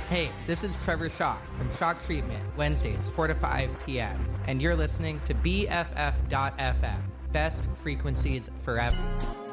Hey, this is Trevor Shock from Shock Treatment, Wednesdays, 4 to 5 p.m. And you're listening to BFF.FM, best frequencies forever.